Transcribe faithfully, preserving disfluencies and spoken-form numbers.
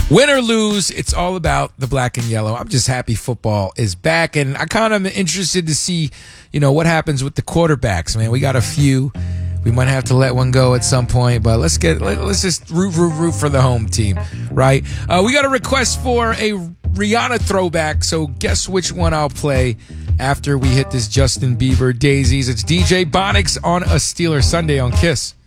Win or lose, it's all about the black and yellow. I'm just happy football is back, and I kind of am interested to see, you know, what happens with the quarterbacks. Man, we got a few. We might have to let one go at some point, but let's get let, let's just root, root, root for the home team, right? Uh, we got a request for a Rihanna throwback, so guess which one I'll play after we hit this Justin Bieber Daisies. It's D J Bonix on a Steeler Sunday on Kiss.